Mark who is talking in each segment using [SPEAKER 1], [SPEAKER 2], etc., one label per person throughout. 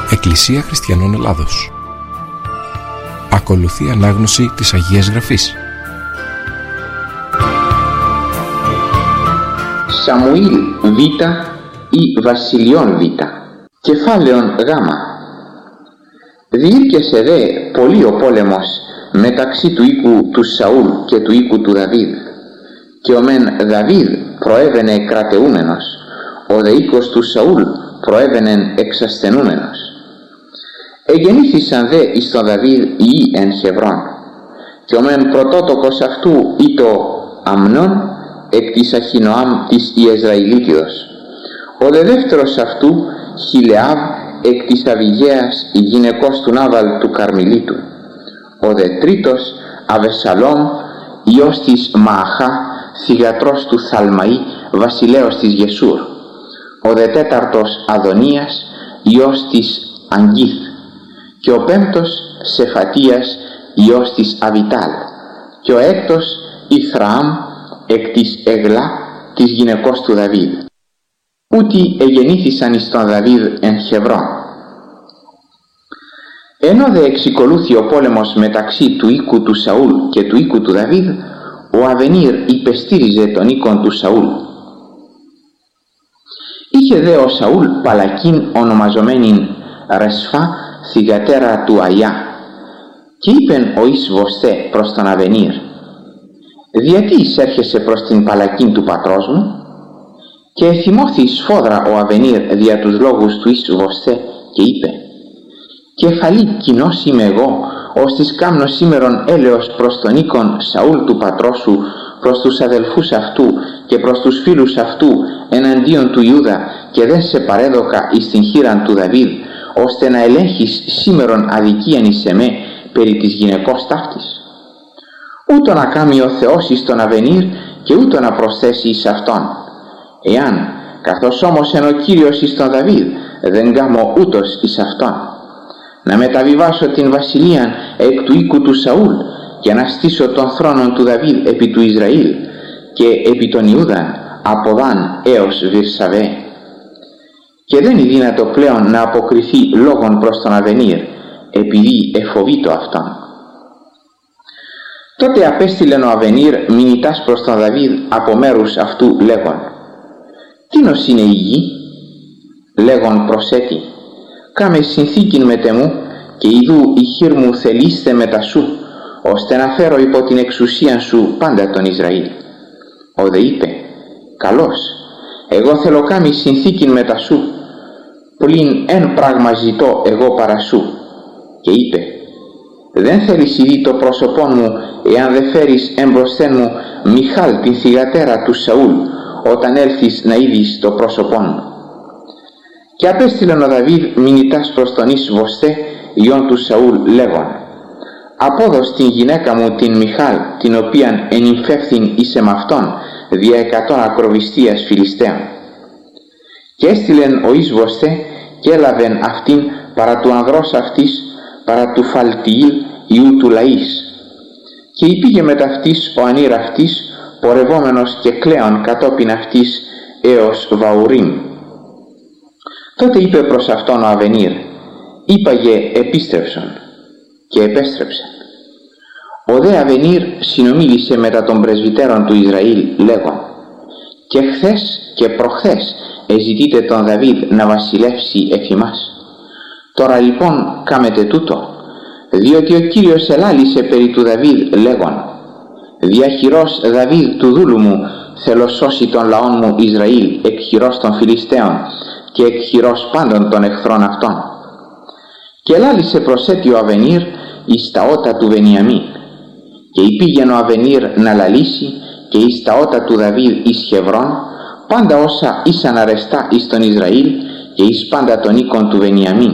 [SPEAKER 1] Εκκλησία Χριστιανών Ελλάδος. Ακολουθεί ανάγνωση της Αγίας Γραφής.
[SPEAKER 2] Σαμουήλ Β ή Βασιλειών Β. Κεφάλαιον Γ. Διήρκεσε δε πολύ ο πόλεμος μεταξύ του οίκου του Σαούλ και του οίκου του Δαβίδ. Και ο μεν Δαβίδ προέβαινε κρατεούμενος, ο δε οίκος του Σαούλ προέβαινεν εξασθενούμενος. Εγεννήθησαν δε εις τον Δαβίδ ιοί εν Χεβρών, και ο μεν πρωτότοκος αυτού ήτο Αμνών εκ της Αχινωάμ της Ιεσραηλίτιδος, ο δε δεύτερος αυτού Χιλεάβ εκ της Αβιγαίας η γυναικός του Νάβαλ του Καρμιλίτου, ο δε τρίτος Αβεσσαλόμ ιός της Μααχά θυγατρός του Θαλμαή βασιλέως της Γεσούρ, ο δε τέταρτος Αδωνίας ιός της Αγγίθ, και ο πέμπτος Σεφατίας ιός της Αβιτάλ, και ο έκτος Ιθραάμ εκ της Εγλά της γυναικός του Δαβίδ. Ούτι εγεννήθησαν εις τον Δαβίδ εν Χεβρών. Ενώ δε εξικολούθη ο πόλεμος μεταξύ του οίκου του Σαούλ και του οίκου του Δαβίδ, ο Αβενίρ υπεστήριζε τον οίκον του Σαούλ. Είχε δε ο Σαούλ παλακίν ονομαζομένην Ρεσφά θυγατέρα του Αϊά, και είπεν ο Ισβοστέ προς τον Αβενίρ: «Γιατί εισέρχεσαι προς την παλακίν του πατρός μου?» Και εθυμώθη σφόδρα ο Αβενίρ δια τους λόγους του Ισβοστέ και είπε: «Κεφαλή κοινός είμαι εγώ, ως της κάμνο σήμερον έλεος προς τον οίκον Σαούλ του πατρός σου, προς τους αδελφούς αυτού και προς τους φίλους αυτού εναντίον του Ιούδα, και δεν σε παρέδωκα εις την χείραν του Δαβίδ, ώστε να ελέγχεις σήμερον αδικίαν εις εμέ περί της γυναικός ταύτης? Ούτω να κάμει ο Θεός εις τον Αβενίρ και ούτω να προσθέσει εις αυτόν. Εάν, καθώς όμως εν ο Κύριος εις τον Δαβίδ, δεν κάμω ούτως εις αυτόν, να μεταβιβάσω την βασιλείαν εκ του οίκου του Σαούλ και να στήσω τον θρόνον του Δαβίδ επί του Ισραήλ και επί των Ιούδαν από Δάν έως Βυρσαβέ. Και δεν είναι δύνατο πλέον να αποκριθεί λόγον προς τον Αβενίρ, επειδή εφοβείτο αυτόν». Τότε απέστειλεν ο Αβενίρ μηνυτάς προς τον Δαβίδ από μέρους αυτού λέγον: «Τίνος είναι η γη?» Λέγον προσέτη: «Κάμε συνθήκην μετ' εμού, και ιδού η χείρ μου θελήστε μετα σου, ώστε να φέρω υπό την εξουσίαν σου πάντα τον Ισραήλ». Ο δε είπε: «Καλώς, εγώ θέλω κάμει συνθήκην μετα σου, πλην εν πράγμα ζητώ εγώ παρά σου». Και είπε: «Δεν θέλεις ήδη το πρόσωπόν μου, εάν δε φέρεις εμπροσθέν μου Μιχάλ την θυγατέρα του Σαούλ, όταν έλθεις να είδεις το πρόσωπόν μου». Και απέστειλεν ο Δαβίδ μηνυτάς προς τον Ισβοστέ ιόν του Σαούλ λέγον: «Απόδος την γυναίκα μου την Μιχάλ, την οποίαν ενυμφεύθην εις εμαυτόν δια 100 ακροβιστίας Φιλιστέων». Και έστειλεν ο Ισβοστέ και έλαβεν αυτήν παρά του ανδρός αυτής, παρά του Φαλτιήλ ιού του Λαΐς. Και υπήγε μετ' αυτής ο ανήρ αυτής, πορευόμενος και κλαίων κατόπιν αυτής έως Βαουρίμ. Τότε είπε προς αυτόν ο Αβενίρ: «Είπαγε επίστρεψον», και επέστρεψεν. Ο δε Αβενίρ συνομίλησε μετά των πρεσβυτέρων του Ισραήλ λέγον: «Και χθες και προχθές εζητείτε τον Δαβίδ να βασιλεύσει εφ' ημάς. Τώρα λοιπόν κάμετε τούτο, διότι ο Κύριος ελάλησε περί του Δαβίδ λέγον: δια χειρός Δαβίδ του δούλου μου θέλω σώσει τον λαόν μου Ισραήλ εκ χειρός των Φιλιστέων και εκ χειρός πάντων των εχθρών αυτών». Και ελάλησε προσέτει ο Αβενίρ εις τα ότα του Βενιαμίν. Και υπήγαινε ο Αβενίρ να λαλήσει και εις τα ότα του Δαβίδ εις Χεβρών πάντα όσα ήσαν αρεστά εις τον Ισραήλ και εις πάντα τον οίκον του Βενιαμίν.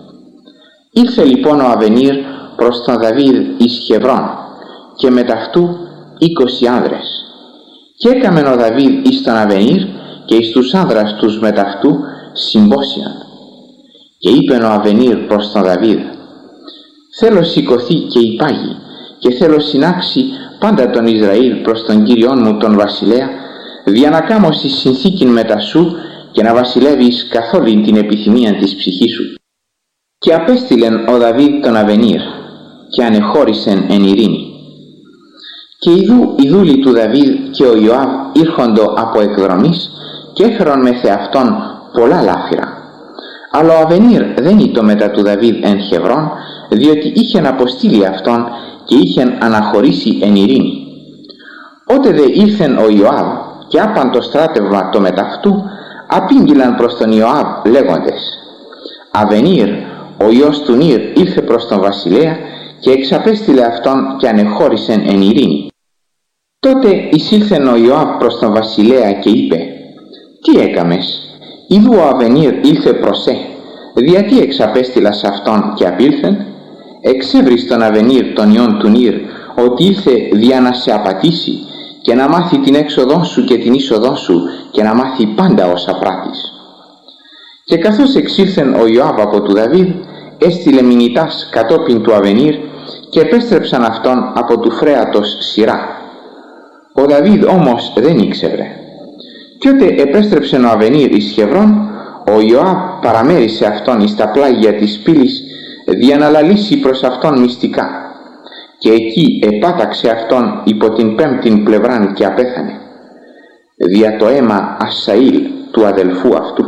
[SPEAKER 2] Ήλθε λοιπόν ο Αβενίρ προς τον Δαβίδ εις Χεβρών, και μετ' αυτού 20 άνδρες. Και έκαμεν ο Δαβίδ εις τον Αβενίρ και εις τους άνδρας τους μετ' αυτού συμπόσιον. Και είπεν ο Αβενίρ προς τον Δαβίδ: «Θέλω σηκωθεί και υπάγει, και θέλω συνάξει πάντα τον Ισραήλ προς τον Κύριόν μου τον βασιλέα, δια να κάμωσι συνθήκην μετα σου και να βασιλεύεις καθ' όλην την επιθυμία της ψυχής σου». Και απέστειλεν ο Δαβίδ τον Αβενίρ, και ανεχώρησεν εν ειρήνη. Και ιδού οι δούλοι του Δαβίδ και ο Ιωάβ ήρχοντο από εκδρομής και έφερον με θεαυτόν πολλά λάφυρα. Αλλά ο Αβενίρ δεν ήτο μετά του Δαβίδ εν Χεβρών, διότι είχεν αποστείλει αυτόν και είχεν αναχωρήσει εν ειρήνη. Ότε δε ήρθεν ο Ιωάβ και άπαν το στράτευμα το μεταυτού, απήγγειλαν προς τον Ιωάβ λέγοντες: Αβενίρ, ο Υιός του Νήρ, ήρθε προς τον βασιλέα και εξαπέστειλε αυτόν και ανεχώρησεν εν ειρήνη. Τότε εισήλθεν ο Ιωάβ προς τον βασιλέα και είπε: Τι έκαμες? Ιδού ο Αβενίρ ήλθε προς διατί εξαπέστειλας αυτόν και απήλθεν? Εξέβρις τον Αβενίρ τον Υιόν του Νήρ, ότι ήλθε δια να σε απατήσει και να μάθει την έξοδό σου και την είσοδό σου και να μάθει πάντα όσα πράττεις. Και καθώς εξήλθεν ο Ιωάβ από του Δαβίδ, έστειλε μηνυτάς κατόπιν του Αβενίρ και επέστρεψαν αυτόν από του φρέατος σειρά. Ο Δαβίδ όμως δεν ήξερε. Κι ότε επέστρεψεν ο Αβενίρ εις Χεβρών, ο Ιωάβ παραμέρισε αυτόν εις τα πλάγια της πύλης δια να λαλήσει προς αυτόν μυστικά, και εκεί επάταξε αυτόν υπό την πέμπτην πλευράν και απέθανε, δια το αίμα Ασσαήλ του αδελφού αυτού.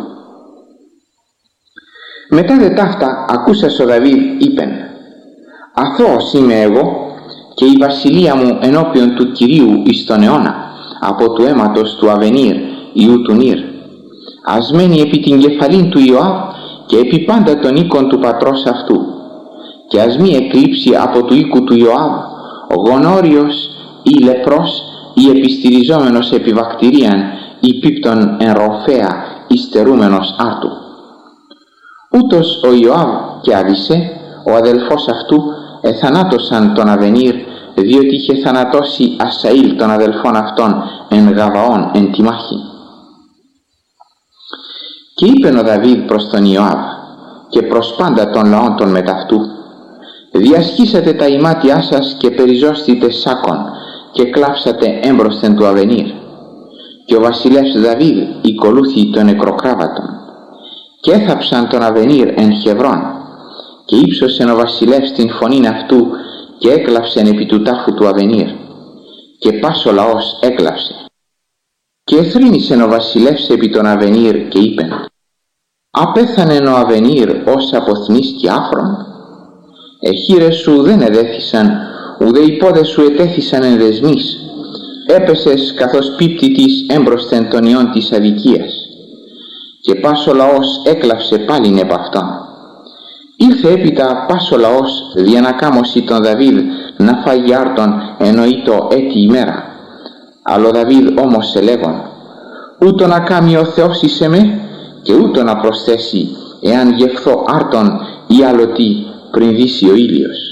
[SPEAKER 2] Μετά δε ταύτα ακούσας ο Δαβίδ είπεν: Αθώος είμαι εγώ και η βασιλεία μου ενώπιον του Κυρίου εις τον αιώνα από του αίματος του Αβενίρ Υιού του Νήρ, ασμένη επί την κεφαλήν του Ιωάβ και επί πάντα των οίκων του πατρός αυτού, και ας μη εκλείψει από του οίκου του Ιωάβ γονόριος ή λεπρός ή επιστηριζόμενος επί βακτηρίαν ή πίπτων εν ροφέα υστερούμενος άρτου. Ούτως ο Ιωάβ και Αβισέ, ο αδελφός αυτού, εθανάτωσαν τον Αβενίρ, διότι είχε θανατώσει Ασσαήλ τον αδελφόν αυτόν εν Γαβαών εν τη μάχη. Και είπεν ο Δαβίδ προς τον Ιωάβ και προς πάντα των λαών των μεταυτού: Διασχίσατε τα ημάτια σας και περιζώστητε σάκων και κλάψατε έμπροσθεν του Αβενίρ. Και ο βασιλεύς Δαβίδ οικολούθη τον νεκροκράβατον. Και έθαψαν τον Αβενίρ εν Χεβρών, και ύψωσεν ο βασιλεύς την φωνήν αυτού και έκλαψεν επί του τάφου του Αβενίρ, και πας ο λαός έκλαψε. Και εθρήνησεν ο βασιλεύς επί τον Αβενίρ και είπεν: Απέθανεν ο Αβενίρ ως αποθνής και άφρον? Εχείρες σου δεν εδέθησαν, ουδέ οι πόδες σου ετέθησαν εν δεσμής. Έπεσες καθώς πίπτητης έμπροσθεν των ιών της αδικίας. Και πας ο λαός έκλαψε πάλιν επ' αυτόν. Ήλθε έπειτα πας ο λαός δια να κάμωσει τον Δαβίδ να φάγει άρτον εννοείτο έτη ημέρα. Αλλά ο Δαβίδ όμως ελέγον: Ούτω να κάμει ο Θεός εις εμέ, και ούτω να προσθέσει εάν γευθώ άρτον ή άλλο τι πριν δύσει ο ήλιος.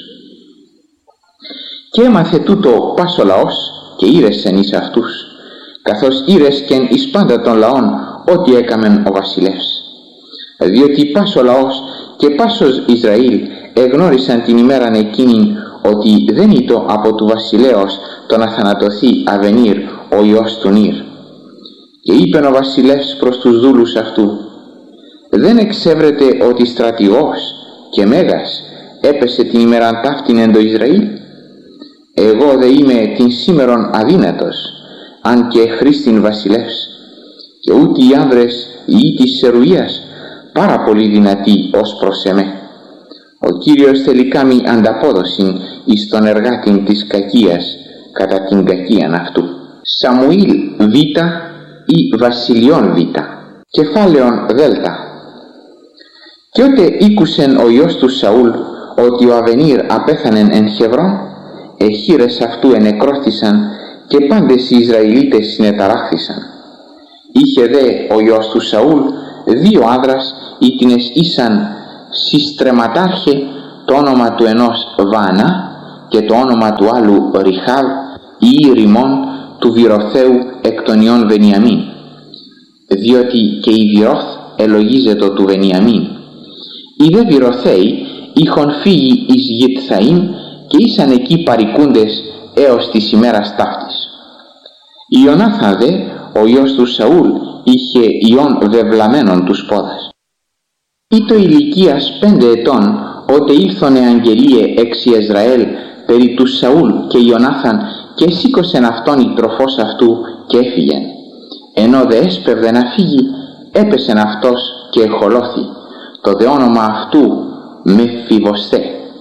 [SPEAKER 2] Και έμαθε τούτο πας ο λαός και ήρεσεν εις αυτούς, καθώς ήρεσκεν εις πάντα των λαών ό,τι έκαμεν ο βασιλεύς. Διότι πας ο λαός και πάσος Ισραήλ εγνώρισαν την ημέραν εκείνην ότι δεν ήτο από του βασιλέως το να θανατωθεί Αβενίρ ο Υιός του Νήρ. Και είπεν ο βασιλεύς προς τους δούλους αυτού: Δεν εξέβρετε ότι στρατηγός και μέγας έπεσε την ημέραν ταύτην εν το Ισραήλ? Εγώ δε είμαι την σήμερον αδύνατος, αν και χρήστην βασιλεύς, και ούτε οι άνδρες ή της Σερουίας πάρα πολύ δυνατοί ως προς εμέ. Ο Κύριος τελικά μη ανταπόδοσιν εις τον εργάτην της κακίας κατά την κακίαν αυτού. Σαμουήλ Β ή Βασιλιών Β. Κεφάλαιον Δ. Και ότε ήκουσεν ο Υιός του Σαούλ ότι ο Αβενίρ απέθανεν εν Χεβρών, εχείρες αυτού ενεκρώθησαν και πάντες οι Ισραηλίτες συνεταράχθησαν. Είχε δε ο Υιός του Σαούλ δύο άνδρας, ήτινες ήσαν συστρεματάρχε, το όνομα του ενός Βάνα και το όνομα του άλλου Ριχάβ ή Ριμών του Βυροθέου εκ των ιών Βενιαμίν, διότι και η Βυρώθ ελογίζεται του Βενιαμίν. Οι δε Βυροθέοι είχον φύγει εις Γιτθαΐμ και ήσαν εκεί παρικούντες έως της ημέρας ταύτης. Ιωνάθαν δε, ο Υιός του Σαούλ, είχε ιών βεβλαμένων τους πόδας. Ήτο ηλικίας 5 ετών, ότε ήλθονε αγγελίε εξ Ισραήλ περί του Σαούλ και Ιωνάθαν, και σήκωσεν αυτόν η τροφός αυτού και έφυγεν. Ενώ δε έσπευδε να φύγει, έπεσεν αυτός και εχολώθη. Το δε όνομα αυτού Μεφιβοσθέ.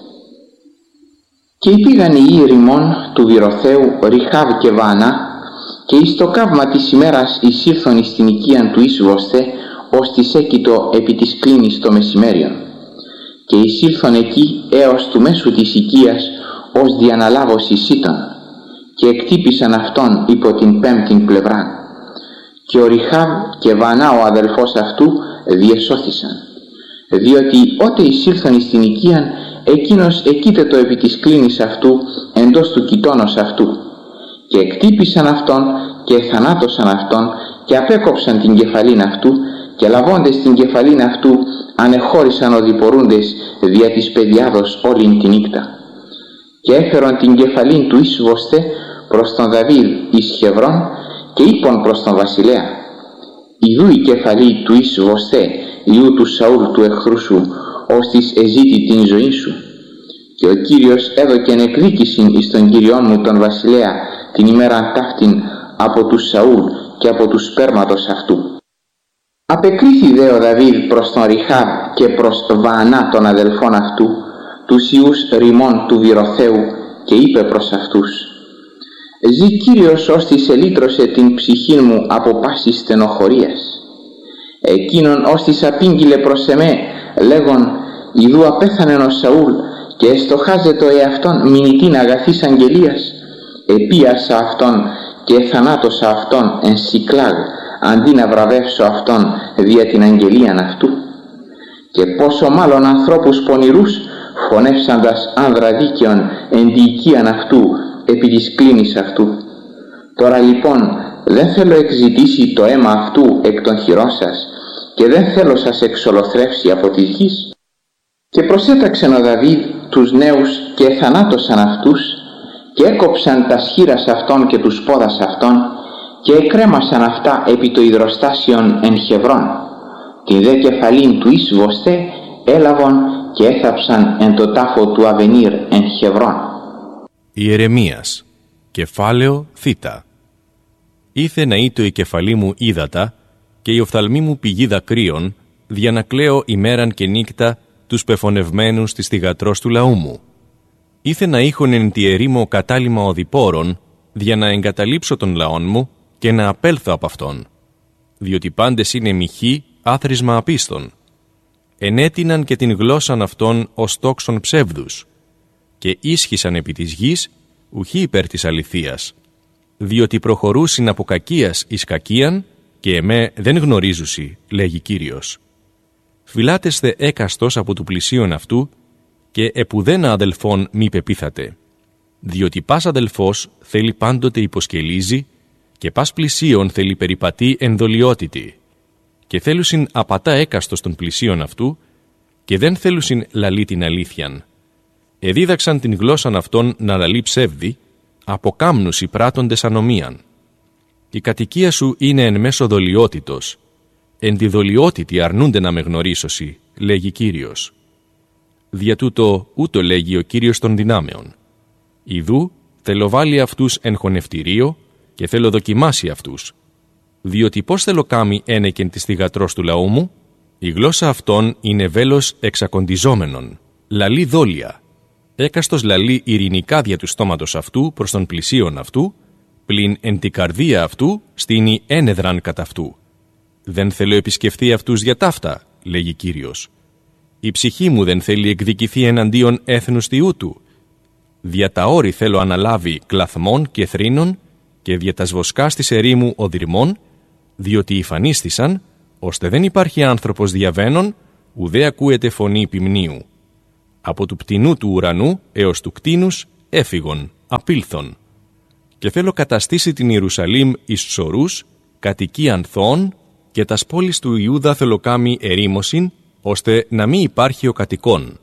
[SPEAKER 2] Και υπήγαν οι ήρημον του Βηροθέου Ριχάβ και Βαανά, και εις το καύμα της ημέρας εισήλθον εις την οικίαν του Ισβοσθέ, ως της έκητο επί της κλίνης το μεσημέριον. Και εισήλθον εκεί έως του μέσου της οικίας, ως διαναλάβωσης ήταν, και εκτύπησαν αυτόν υπό την πέμπτην πλευράν. Και ο Ριχάβ και Βαανά ο αδελφός αυτού διεσώθησαν, διότι ότε εισήλθον εις την οικίαν, εκείνος εκείτετο επί της κλίνης αυτού εντός του κοιτώνος αυτού, και εκτύπησαν αυτόν και θανάτωσαν αυτόν και απέκοψαν την κεφαλήν αυτού, και λαβώντες την κεφαλήν αυτού ανεχώρησαν οδηπορούντες δια της παιδιάδος όλην τη νύχτα. Και έφερον την κεφαλήν του Ισβοσθέ προς τον Δαβίδ εις Χεβρών, και είπον προς τον βασιλέα: «Ιδού η κεφαλή του Ισβοσθέ ιού του Σαούλ του εχθρού σου, ώστις εζήτη την ζωή σου. Και ο Κύριος έδωκεν εκδίκησιν εις τον Κύριόν μου τον βασιλέα την ημέραν ταύτην από του Σαούλ και από του σπέρματος αυτού». Απεκρίθη δε ο Δαβίδ προς τον Ριχάβ και προς Βαανά των αδελφών αυτού, τους ιούς Ρημών του Βηροθέου, και είπε προς αυτούς: «Ζη Κύριος ώστις ελύτρωσε την ψυχήν μου από πάσης στενοχωρίας. Εκείνον ώστις απήγγειλε προς εμέ, λέγον: ιδού απέθανεν ο Σαούλ, και εστοχάζετο εαυτόν μηνυτήν αγαθής αγγελίας. Επίασα αυτόν και θανάτωσα αυτόν εν Σικλάγ, αντί να βραβεύσω αυτόν δια την αγγελίαν αυτού. Και πόσο μάλλον ανθρώπους πονηρούς, φωνεύσαντας άνδρα δίκαιον εν τη οικίαν αυτού επί της κλίνης αυτού. Τώρα λοιπόν δεν θέλω εξητήσει το αίμα αυτού εκ των χειρών σας, και δεν θέλω σας εξολοθρεύσει από τη γης». Και προσέταξεν ο Δαβίδ τους νέους και θανάτωσαν αυτούς, και έκοψαν τα σχήρας αυτών και τους πόδας αυτών, και εκρέμασαν αυτά επί το υδροστάσιον εν Χεβρών. Την δε κεφαλήν του Ισβοσθέ έλαβον και έθαψαν εν το τάφο του Αβενίρ εν Χεβρών.
[SPEAKER 3] Ιερεμίας, κεφάλαιο Θ. Ήθε να ήτο η κεφαλή μου ύδατα και η οφθαλμή μου πηγή δακρύων, δια να κλαίω ημέραν και νύκτα τους πεφωνευμένους της θυγατρός του λαού μου. Ήθε να είχον εν τη ερήμο κατάλημα οδηπόρων, δια να εγκαταλείψω των λαών μου και να απέλθω από αυτόν. Διότι πάντες είναι μοιχοί, άθροισμα απίστων. Ενέτειναν και την γλώσσαν αυτών ως τόξων ψεύδους, και ίσχυσαν επί της γης, ουχή υπέρ της αληθείας. Διότι προχωρούσιν από κακίας εις κακίαν, και εμέ δεν γνωρίζουσι, λέγει Κύριος. Φυλάτεσθε έκαστος από του πλησίον αυτού, και επουδένα αδελφόν μη πεπίθατε. Διότι πας αδελφός θέλει πάντοτε υποσκελίζει, και πας πλησίον θέλει περιπατεί ενδολιότητη. Και θέλουσιν απατά έκαστος των πλησίον αυτού, και δεν θέλουσιν λαλεί την αλήθιαν. Εδίδαξαν την γλώσσαν αυτών να λαλεί ψεύδι, αποκάμνους οι πράττοντες ανομίαν. Η κατοικία σου είναι εν μέσω δολιότητος. Εν τη δολιότητη αρνούνται να με γνωρίσωσι, λέγει Κύριος. Δια τούτο ούτω λέγει ο Κύριος των δυνάμεων. Ιδού θέλω βάλει αυτούς εν χωνευτηρίο και θέλω δοκιμάσει αυτούς. Διότι πώς θέλω κάμει ένεκεν της θυγατρός του λαού μου, η γλώσσα αυτών είναι βέλος εξακοντιζόμενον, λαλεί δόλια. Έκαστος λαλεί ειρηνικά δια του στόματος αυτού προς τον πλησίον αυτού, πλην εν τη καρδία αυτού στείνει ένεδραν κατά αυτού. Δεν θέλω επισκεφθεί αυτούς για ταύτα, λέγει Κύριος. Η ψυχή μου δεν θέλει εκδικηθεί εναντίον έθνους Θεού του. Δια τα όρη θέλω αναλάβει κλαθμών και θρήνων, και δια τα σβοσκάς της ερήμου οδυρμών, διότι υφανίστησαν, ώστε δεν υπάρχει άνθρωπος διαβαίνων, ουδέ ακούεται φωνή ποιμνίου. Από του πτηνού του ουρανού έως του κτίνους έφυγον, απήλθον. Και θέλω καταστήσει την Ιερουσαλήμ εις ψωρούς, κατοικίαν θώων, και τας πόλεις του Ιούδα θέλω κάμει ερήμωσιν, ώστε να μην υπάρχει ο κατοικών.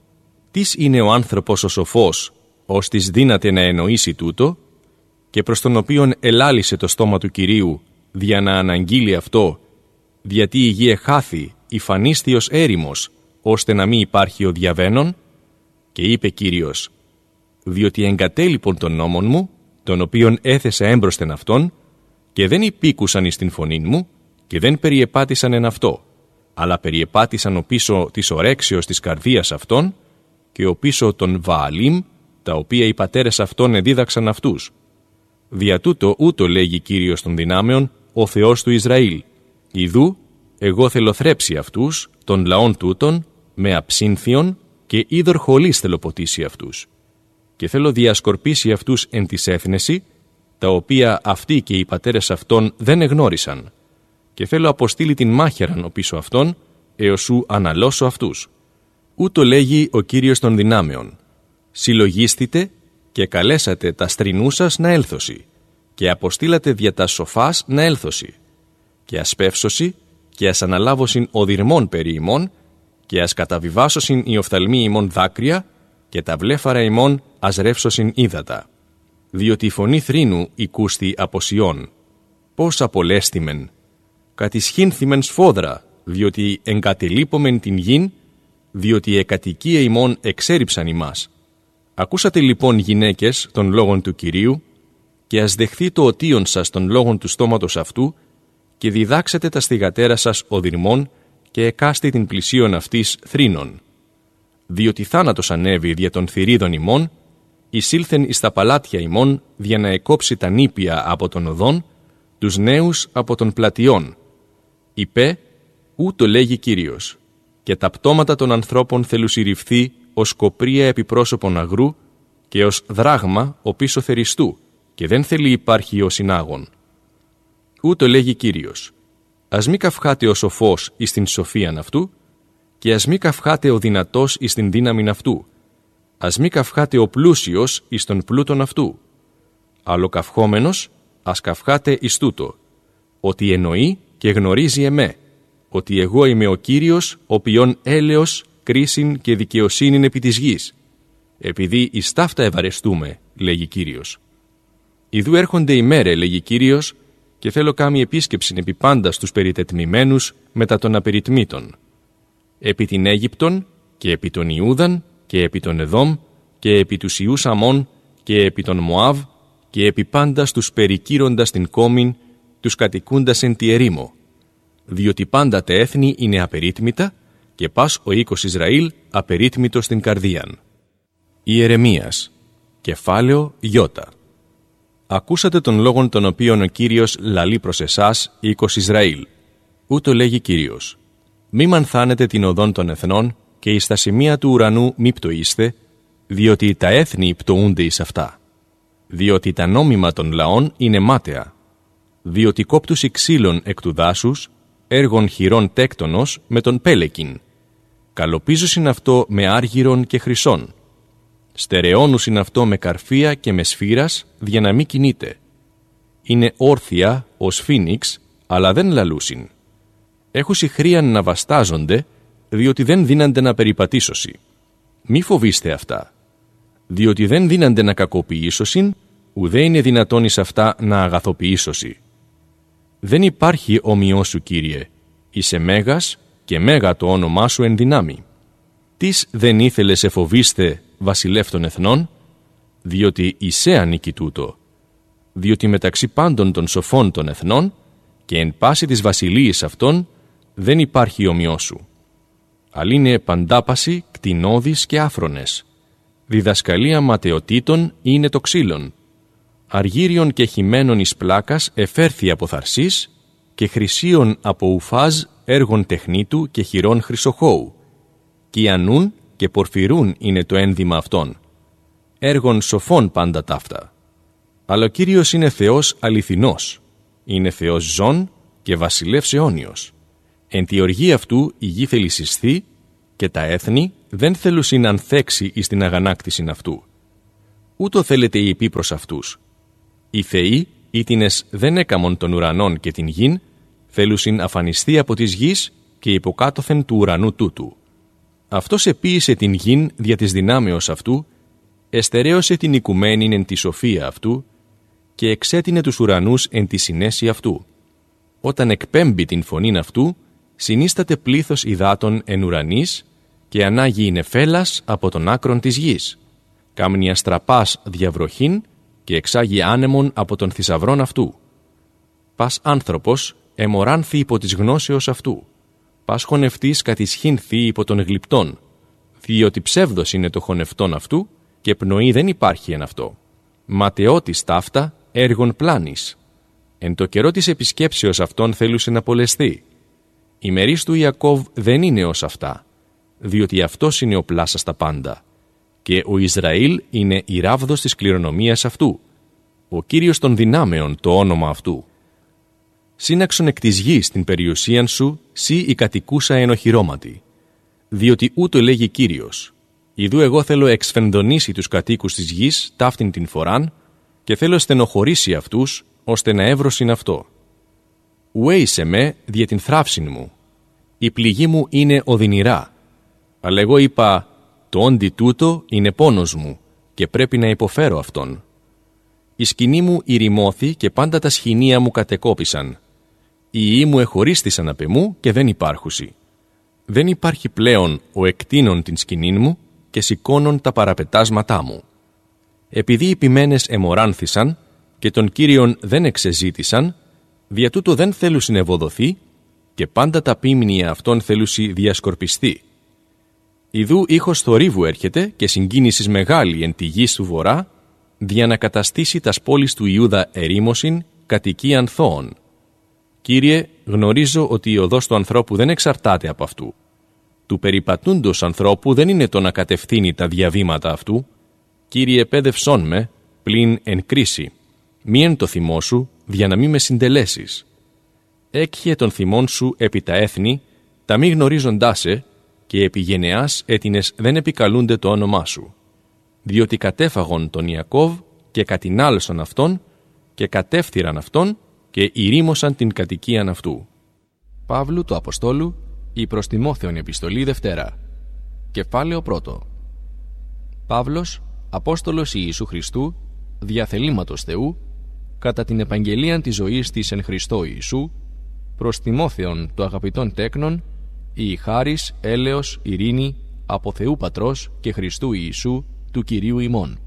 [SPEAKER 3] Τις είναι ο άνθρωπος ο σοφός, ώστις δύναται να εννοήσει τούτο, και προς τον οποίον ελάλησε το στόμα του Κυρίου, δια να αναγγείλει αυτό, διατί η γη εχάθη, η φανίστιος έρημος, ώστε να μην υπάρχει ο διαβαίνων. Και είπε Κύριος, διότι εγκατέλειπον των νόμων μου, τον οποίον έθεσα έμπροσθεν αυτόν, και δεν υπήκουσαν εις την φωνήν μου, και δεν περιεπάτησαν εν αυτό, αλλά περιεπάτησαν ο πίσω της ορέξεως της καρδίας αυτών, και ο πίσω των Βααλίμ, τα οποία οι πατέρες αυτών εδίδαξαν αυτούς. Δια τούτο ούτω λέγει Κύριος των δυνάμεων, ο Θεός του Ισραήλ. Ιδού, εγώ θέλω θρέψει αυτούς, των λαών τούτων, με αψύνθιον, και είδωρ χολής θέλω ποτίσει αυτούς. Και θέλω διασκορπίσει αυτούς εν της έθνεση, τα οποία αυτοί και οι πατέρες αυτών δεν εγνώρισαν. Και θέλω αποστείλει την μάχαιραν ο πίσω αυτών, έως σου αναλώσω αυτούς. Ούτω λέγει ο Κύριος των δυνάμεων. Συλλογίστητε και καλέσατε τα στρινού σας να έλθωση, και αποστήλατε δια τα σοφάς να έλθωση, και ασπεύσωση, και ας αναλάβωσιν οδυρμών περί ημών, και ας καταβιβάσωσιν οι οφθαλμοί ημών δάκρυα, και τα βλέφαρα ημών ας ρεύσωσιν ύδατα. Διότι η φωνή θρήνου οικούστη από Σιών. Πώς απολέστημεν, κατησχύνθημεν σφόδρα, διότι εγκατελείπομεν την γην, διότι οι εκατοικία ημών εξέριψαν ημάς. Ακούσατε λοιπόν, γυναίκες, των λόγων του Κυρίου, και ας δεχθεί το οτίον σας των λόγων του στόματος αυτού, και διδάξετε τα στιγατέρα σας οδυρμών, και εκάστη την πλησίον αυτής θρήνων. Διότι θάνατος ανέβη δια των θηρίδων ημών, εισήλθεν εις τα παλάτια ημών, δια να εκόψει τα νήπια από των οδών, τους νέους από των πλατιών. Υπέ, ούτω λέγει Κύριος, και τα πτώματα των ανθρώπων θελουσιρυφθεί ως κοπρία επιπρόσωπον αγρού, και ως δράγμα ο πίσω θεριστού, και δεν θέλει υπάρχει ο συνάγων. Ούτω λέγει Κύριος, ας μη καυχάτε ο σοφός εις την σοφίαν αυτού, και ας μη καυχάτε ο δυνατός εις την δύναμην αυτού, ας μη καυχάτε ο πλούσιος εις τον πλούτον αυτού. Αλλοκαυχόμενος, ας καυχάτε εις τούτο, ότι εννοεί και γνωρίζει εμέ, ότι εγώ είμαι ο Κύριος, ο ποιον έλεος, κρίσιν και δικαιοσύνην επί της γης, επειδή εις ταύτα ευαρεστούμε, λέγει Κύριος. Ιδού έρχονται ημέρε, λέγει Κύριος, και θέλω κάμη επίσκεψην επί πάντα στους περιτετμημένους μετά των απεριτμήτων. Επί την Αίγυπτον και επί τον Ιούδαν και επί τον Εδόμ και επί τους Ιούς Αμών και επί τον Μωάβ και επί πάντα στους περικύροντας την κόμην, τους κατοικούντας εν τη ερήμο. Διότι πάντα τα έθνη είναι απερίτμητα και πας ο οίκος Ισραήλ απερίτμητος στην καρδίαν. Ιερεμίας, κεφάλαιο Ι. Ακούσατε των λόγων των οποίων ο Κύριος λαλεί προς εσάς, οίκος Ισραήλ. Ούτω λέγει Κύριος. Μη μανθάνετε την οδόν των εθνών και εις τα σημεία του ουρανού μη πτωείστε, διότι τα έθνη πτωούνται εις αυτά. Διότι τα νόμιμα των λαών είναι μάταια. Διότι κόπτουσι ξύλων εκ του δάσους, έργων χειρών τέκτονος με τον πέλεκιν. Καλοπίζουσιν αυτό με άργυρον και χρυσόν. Στερεώνουσιν αυτό με καρφία και με σφύρας, για να μη κινείται. Είναι όρθια ως φίνιξ, αλλά δεν λαλούσιν. Έχουσι χρίαν να βαστάζονται, διότι δεν δύνανται να περιπατήσωσι. Μη φοβήστε αυτά, διότι δεν δύνανται να κακοποιήσωσιν, ουδέ είναι δυνατόν εις αυτά να αγαθοποιήσωσι. Δεν υπάρχει ομοιός σου, Κύριε, είσαι μέγας και μέγα το όνομά σου εν δυνάμει. Τις δεν ήθελε σε φοβήστε, βασιλεύ των εθνών, διότι εισέ ανήκει τούτο, διότι μεταξύ πάντων των σοφών των εθνών και εν πάση της βασιλείας αυτών δεν υπάρχει ομοιός σου. Αλλ' είναι παντάπαση, κτηνώδεις και άφρονες. Διδασκαλία ματαιοτήτων είναι το ξύλον. Αργύριον και χυμένων εις πλάκας εφέρθη από Θαρσής και χρυσίων από Ουφάζ έργων τεχνίτου και χειρών χρυσοχώου. Κιανούν και πορφυρούν είναι το ένδυμα αυτών. Έργων σοφών πάντα ταύτα. Αλλά ο Κύριος είναι Θεός αληθινός. Είναι Θεός ζών και βασιλεύς αιώνιος. Εν τη οργή αυτού η γη θελησιστεί και τα έθνη δεν θέλουσιν ανθέξει εις την αγανάκτησιν αυτού. Ούτω θέλετε οι υπή προς αυτούς. Οι θεοί, ήτινες δεν έκαμον των ουρανών και την γην, θέλουσιν αφανιστεί από της γης και υποκάτωθεν του ουρανού τούτου. Αυτός επίησε την γην δια της δυνάμεως αυτού, εστερέωσε την οικουμένην εν τη σοφία αυτού και εξέτεινε τους ουρανούς εν τη συνέση αυτού. Όταν εκπέμπει την φωνήν αυτού, συνίσταται πλήθος υδάτων εν ουρανής και ανάγει νεφέλας από τον άκρον της γης. Κάμνει αστραπάς διαβροχήν και εξάγει άνεμον από τον θησαυρών αυτού. Πας άνθρωπος εμοράνθη υπό της γνώσεως αυτού. Πας χωνευτής κατησχύνθη υπό των γλυπτών, διότι ψεύδος είναι το χωνευτόν αυτού και πνοή δεν υπάρχει εν αυτό. Ματαιότης ταύτα έργων πλάνης. Εν το καιρό της επισκέψεως αυτών θέλουσε να πολεσθεί. Η μερίς του Ιακώβ δεν είναι ως αυτά, διότι αυτός είναι ο πλάσας τα πάντα. Και ο Ισραήλ είναι η ράβδος της κληρονομίας αυτού. Ο Κύριος των δυνάμεων το όνομα αυτού. Σύναξον εκ της γης την περιουσίαν σου, σύ η κατοικούσα εν οχυρώματι. Διότι ούτω λέγει Κύριος. Ιδού εγώ θέλω εξφενδονήσει τους κατοίκους της γης ταύτην την φοράν και θέλω στενοχωρήσει αυτούς, ώστε να εύρωσιν αυτό. Ουέισε με δια την θράψην μου. Η πληγή μου είναι οδυνηρά. Αλλά εγώ είπα, το όντι τούτο είναι πόνος μου και πρέπει να υποφέρω αυτόν. Η σκηνή μου ηρημώθη και πάντα τα σχοινία μου κατεκόπησαν. Οι ιοί μου εχωρίστησαν απ' εμού και δεν υπάρχουσι. Δεν υπάρχει πλέον ο εκτείνων την σκηνήν μου και σηκώνων τα παραπετάσματά μου. Επειδή οι ποιμένες εμοράνθησαν και τον Κύριον δεν εξεζήτησαν, δια τούτο δεν θέλουσιν ευωδοθεί και πάντα τα ποίμνια αυτών θέλουσι διασκορπιστεί. Ιδού ήχος θορύβου έρχεται και συγκίνησης μεγάλη εν τη γης του βορρά, δια να καταστήσει τας πόλεις του Ιούδα ερήμωσιν κατοικίαν θώων. Κύριε, γνωρίζω ότι η οδός του ανθρώπου δεν εξαρτάται από αυτού. Του περιπατούντος ανθρώπου δεν είναι το να κατευθύνει τα διαβήματα αυτού. Κύριε, επέδευσόν με, πλην εν κρίση. Μη εν το θυμό σου, δια να μη με συντελέσεις. Έκχε τον θυμόν σου επί τα έθνη, τα μη γνωρίζοντάσαι, και επί γενεάς έτινες δεν επικαλούνται το όνομά σου. Διότι κατέφαγον τον Ιακώβ και κατηνάλωσαν αυτόν και κατεύθυραν αυτόν και ηρήμωσαν την κατοικίαν αυτού. Παύλου του Αποστόλου, η προς Τιμόθεον επιστολή Δευτέρα. Κεφάλαιο 1. Παύλος, Απόστολος Ιησού Χριστού, διαθελήματος Θεού, κατά την επαγγελίαν της ζωής της εν Χριστώ Ιησού, προς Τιμόθεον το αγαπητόν τέκνον, η χάρις, έλεος, ειρήνη, από Θεού Πατρός και Χριστού Ιησού, του Κυρίου ημών.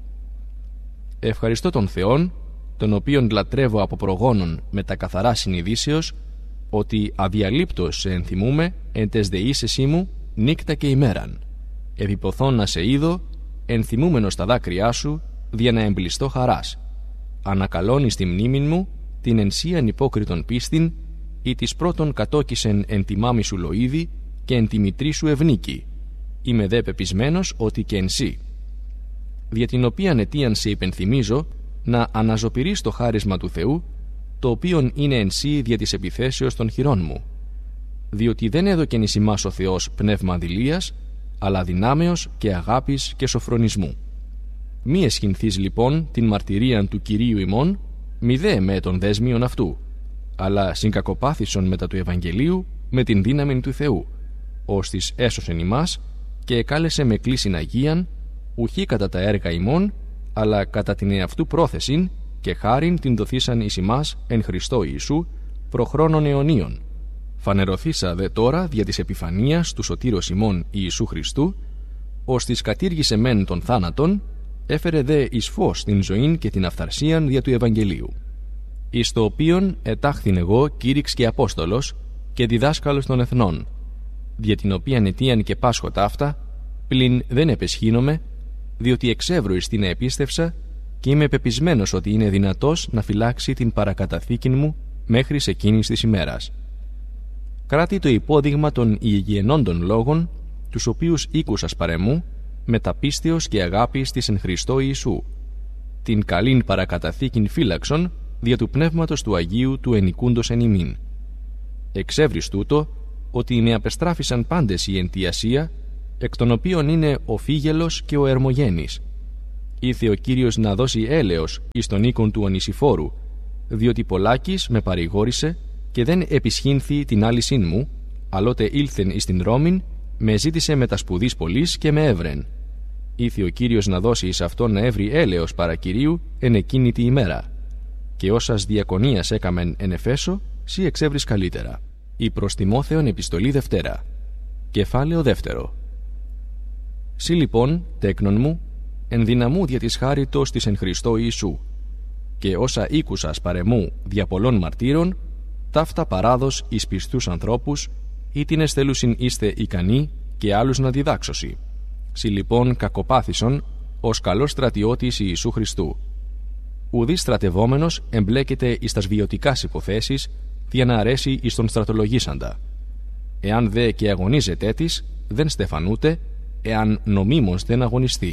[SPEAKER 3] Ευχαριστώ τον Θεόν, τον οποίον λατρεύω από προγόνων με τα καθαρά συνειδήσεως, ότι αδιαλείπτως σε ενθυμούμε εν τες δεήσεσί μου νύκτα και ημέραν. Επιποθώ να σε είδω, ενθυμούμενος τα δάκρυά σου, δια να εμπλιστώ χαράς. Ανακαλώνεις τη μνήμην μου, την ενσίαν υπόκριτον πίστην, ή της πρώτον κατόκισεν εν τη μάμη σου Λοΐδη και εν τη μητρή σου Ευνίκη. Είμαι δε πεπισμένος ότι και εν σύ. Δια την οποίαν αιτίαν σε υπενθυμίζω να αναζωπηρείς το χάρισμα του Θεού, το οποίον είναι εν σύ δια της επιθέσεως των χειρών μου. Διότι δεν έδωκεν εις ημάς ο Θεός πνεύμα αδειλίας, αλλά δυνάμεως και αγάπης και σοφρονισμού. Μη εσχυνθείς λοιπόν την μαρτυρίαν του Κυρίου ημών, μη δε με των δέσμιων αυτού, αλλά συγκακοπάθησον μετά του Ευαγγελίου με την δύναμη του Θεού, ώστις έσωσεν ημάς και εκάλεσε με κλήσιν Αγίαν, ουχή κατά τα έργα ημών, αλλά κατά την εαυτού πρόθεσιν και χάριν την δοθήσαν εις ημάς εν Χριστώ Ιησού προχρόνων αιωνίων. Φανερωθήσα δε τώρα δια της επιφανίας του σωτήρος ημών Ιησού Χριστού, ώστις κατήργησε μεν των θάνατων, έφερε δε εις φως την ζωήν και την αυθαρσίαν δια του Ευαγγελίου. Εις το οποίον ετάχθην εγώ κήρυξ και Απόστολος και διδάσκαλος των εθνών, δια την οποίαν αιτίαν και πάσχω ταύτα, πλην δεν επεσχύνομαι, διότι εξεύρω εις την επίστευσα και είμαι πεπισμένος ότι είναι δυνατός να φυλάξει την παρακαταθήκην μου μέχρι σε εκείνης της ημέρας. Κράτη το υπόδειγμα των υγιενόντων λόγων, τους οποίους ήκουσας παρεμού, με τα πίστεως και αγάπης της εν Χριστώ Ιησού, την καλήν παρακαταθήκην φύλαξον, δια του πνεύματος του Αγίου του ενικούντος εν ημίν. Εξεύρεις τούτο, ότι με απεστράφησαν πάντες οι εν τη Ασία, εκ των οποίων είναι ο Φίγελος και ο Ερμογένης. Ήθε ο Κύριος να δώσει έλεος εις τον οίκον του Ονησιφόρου, διότι πολλάκις με παρηγόρησε και δεν επισχύνθη την άλυσιν μου, αλλότε ήλθεν εις την Ρώμην, με ζήτησε με τα σπουδής πολλής και με έβρεν. Ήθε ο Κύριος να δώσει εις αυτόν να έβρει έλεος παρά Κυρίου εν εκείνη τη ημέρα. Και όσας διακονίας έκαμεν εν Εφέσω, σύ εξεύρεις καλύτερα. Η προς Τιμόθεον επιστολή Δευτέρα. Κεφάλαιο δεύτερο. Συ λοιπόν, τέκνον μου, ενδυναμού δια της χάριτος της εν Χριστώ Ιησού, και όσα ήκουσας παρεμού δια πολλών μαρτύρων, ταύτα παράδος εις πιστούς ανθρώπους, ήτινες θέλουσιν είστε ικανοί και άλλους να διδάξωσι. Συ λοιπόν κακοπάθησον ως καλός στρατιώτης Ιησού Χριστού. Ουδή στρατευόμενος εμπλέκεται εις τας βιωτικάς υποθέσεις, για να αρέσει εις τον στρατολογήσαντα. Εάν δε και αγωνίζεται της, δεν στεφανούται, εάν νομίμως δεν αγωνιστεί.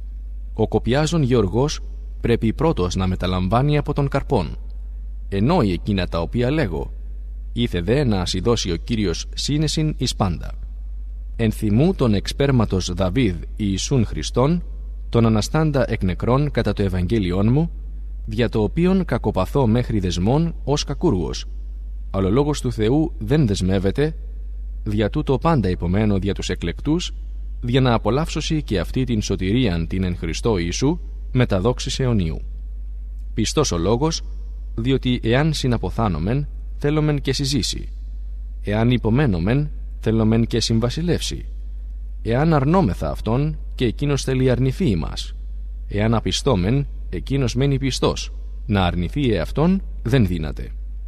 [SPEAKER 3] Ο κοπιάζων γεωργός πρέπει πρώτος να μεταλαμβάνει από τον καρπόν. Εννοεί εκείνα τα οποία λέγω, ήθε δε να ασυδώσει ο Κύριος σύνεσιν εις πάντα. Ενθυμού τον εξπέρματος Δαβίδ Ιησούν Χριστόν, τον αναστάντα εκ νεκρών κατά το Ευαγγέλιόν μου, δια το οποίον κακοπαθώ μέχρι δεσμών ως κακούργος. Αλλά ο λόγος του Θεού δεν δεσμεύεται, δια τούτο πάντα υπομένω δια τους εκλεκτούς, για να απολαύσωση και αυτή την σωτηρίαν την εν Χριστώ Ιησού με τα δόξης αιωνίου. Πιστός ο λόγος, διότι εάν συναποθάνομεν, θέλομεν και συζήσει. Εάν υπομένομεν, θέλομεν και συμβασιλεύσει. Εάν αρνόμεθα αυτόν, και εκείνος θέλει αρνηθεί ημάς. Εάν απιστόμεν, εκείνος μένει πιστός. Να αρνηθεί εαυτόν δεν δύναται.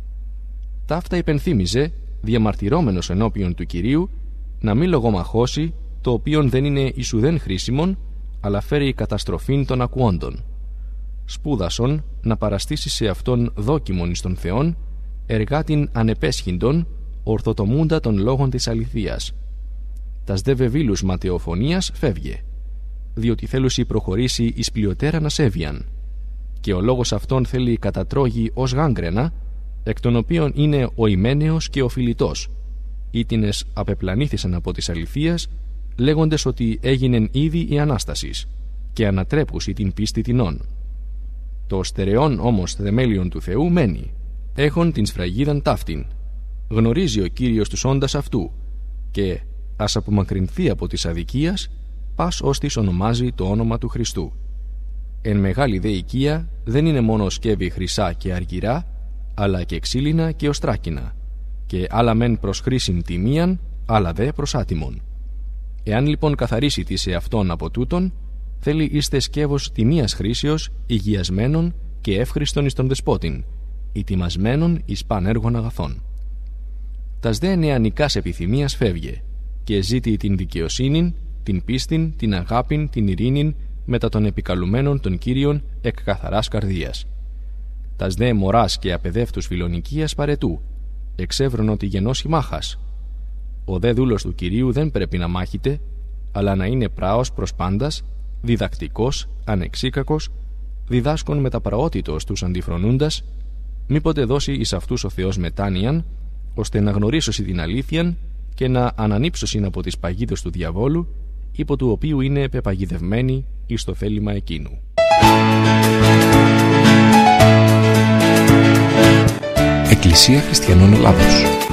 [SPEAKER 3] Ταύτα υπενθύμιζε, διαμαρτυρώμενος ενώπιον του Κυρίου, να μη λογομαχώσει το οποίον δεν είναι ισουδέν χρήσιμον, αλλά φέρει καταστροφήν των ακουόντων. Σπούδασον να παραστήσει σε αυτόν δόκιμον εις τον Θεόν, εργάτην ανεπέσχυντον, ορθοτομούντα των λόγων της αληθείας. Τας δε βεβήλους ματαιοφωνίας φεύγε, διότι θέλουσι προχωρήσει εις πλειοτέραν ασέβειαν, και ο λόγος αυτόν θέλει κατατρώγει ως γάγκρενα, εκ των οποίων είναι ο Ιμένεος και ο Φιλιτός, ήτινες απεπλανήθησαν από της αληθείας, λέγοντες ότι έγινεν ήδη η Ανάστασης, και ανατρέπουσι την πίστη τινών. Το στερεόν όμως θεμέλιον του Θεού μένει, έχον την σφραγίδαν ταύτην. Γνωρίζει ο Κύριος τους όντας αυτού, και ας απομακρυνθεί από της αδικίας, πας ως της ονομάζει το όνομα του Χριστού. Εν μεγάλη δε οικία δεν είναι μόνο σκεύη χρυσά και αργυρά, αλλά και ξύλινα και οστράκινα, και άλλα μεν προς χρήσιν τιμίαν, άλλα δε προς άτιμον. Εάν λοιπόν καθαρίσει τη σε αυτόν από τούτον, θέλει είστε σκεύος τιμίας χρήσεως, υγιασμένων και εύχριστον εις τον δεσπότην, ετοιμασμένων εις πανέργων αγαθών. Τας δε νεανικάς επιθυμίας φεύγε, και ζήτη την δικαιοσύνην, την πίστην, την αγάπην, την ειρήνην, μετά των επικαλουμένων των Κύριων εκ καθαράς καρδίας. Τας δε μωράς και απεδεύτους φιλονικίας παρετού, εξεύρων ότι γενώσει μάχας. Ο δε δούλος του Κυρίου δεν πρέπει να μάχεται, αλλά να είναι πράος προς πάντας, διδακτικός, ανεξίκακος, διδάσκων μεταπραότητος τους αντιφρονούντας, μήποτε δώσει εις αυτούς ο Θεός μετάνοιαν, ώστε να γνωρίσωση την αλήθειαν και να ανανύψωσιν από τις παγίδες του διαβόλου, υπό του οποίου είναι πεπαγιδευμένοι εις το θέλημα εκείνου.
[SPEAKER 1] Εκκλησία Χριστιανών Ελλάδος.